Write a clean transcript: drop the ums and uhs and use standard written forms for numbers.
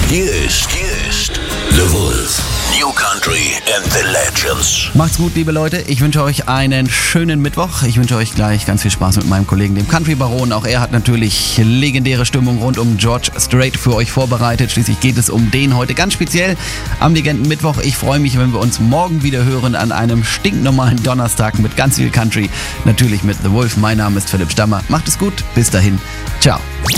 Hier ist The Wolf. New Country and the Legends. Macht's gut, liebe Leute. Ich wünsche euch einen schönen Mittwoch. Ich wünsche euch gleich ganz viel Spaß mit meinem Kollegen, dem Country Baron. Auch er hat natürlich legendäre Stimmung rund um George Strait für euch vorbereitet. Schließlich geht es um den heute ganz speziell am Legenden-Mittwoch. Ich freue mich, wenn wir uns morgen wieder hören an einem stinknormalen Donnerstag mit ganz viel Country. Natürlich mit The Wolf. Mein Name ist Philipp Stammer. Macht es gut. Bis dahin. Ciao.